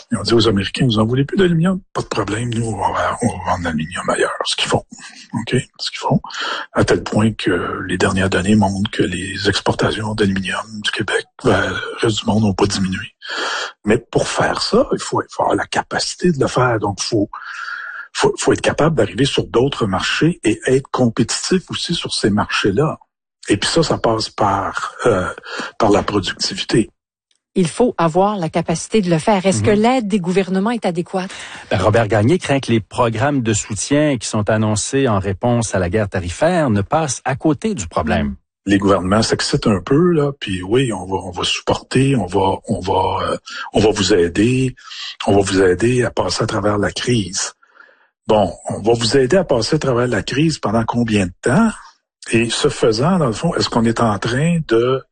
Ils ont dit aux Américains, vous en voulez plus d'aluminium? Pas de problème, nous, on va vendre l'aluminium ailleurs. Ce qu'ils font. OK? Ce qu'ils font. À tel point que les dernières données montrent que les exportations d'aluminium du Québec vers le reste du monde n'ont pas diminué. Mais pour faire ça, il faut avoir la capacité de le faire. Donc, faut être capable d'arriver sur d'autres marchés et être compétitif aussi sur ces marchés-là. Et puis ça passe par la productivité. Il faut avoir la capacité de le faire. Est-ce que l'aide des gouvernements est adéquate? Robert Gagné craint que les programmes de soutien qui sont annoncés en réponse à la guerre tarifaire ne passent à côté du problème. Les gouvernements s'excitent un peu, là, puis oui, on va supporter, on va vous aider, à passer à travers la crise. Bon, on va vous aider à passer à travers la crise pendant combien de temps? Et ce faisant, dans le fond, est-ce qu'on est en train de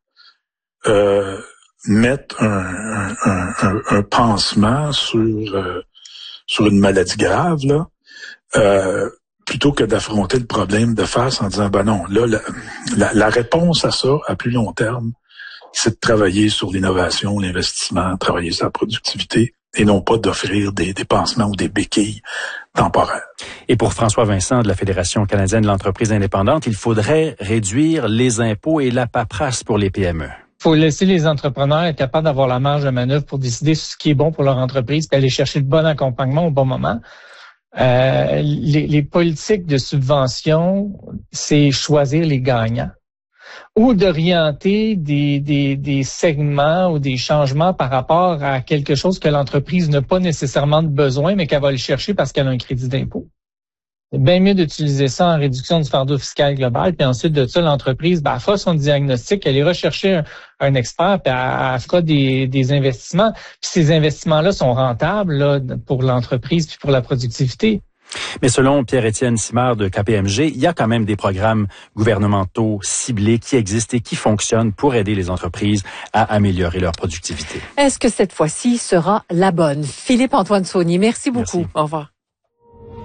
mettre un pansement sur une maladie grave, là, plutôt que d'affronter le problème de face en disant, ben non, là, la réponse à ça, à plus long terme, c'est de travailler sur l'innovation, l'investissement, travailler sur la productivité, et non pas d'offrir des pansements ou des béquilles temporaires. Et pour François Vincent de la Fédération canadienne de l'entreprise indépendante, il faudrait réduire les impôts et la paperasse pour les PME. Il faut laisser les entrepreneurs être capables d'avoir la marge de manœuvre pour décider ce qui est bon pour leur entreprise et aller chercher le bon accompagnement au bon moment. Les politiques de subvention, c'est choisir les gagnants ou d'orienter des segments ou des changements par rapport à quelque chose que l'entreprise n'a pas nécessairement de besoin, mais qu'elle va le chercher parce qu'elle a un crédit d'impôt. C'est bien mieux d'utiliser ça en réduction du fardeau fiscal global, puis ensuite de ça, l'entreprise, elle fera son diagnostic, elle ira chercher un expert, puis elle fera des investissements. Puis ces investissements-là sont rentables là, pour l'entreprise puis pour la productivité. Mais selon Pierre-Étienne Simard de KPMG, il y a quand même des programmes gouvernementaux ciblés qui existent et qui fonctionnent pour aider les entreprises à améliorer leur productivité. Est-ce que cette fois-ci sera la bonne? Philippe-Antoine Saunier, merci beaucoup. Merci. Au revoir.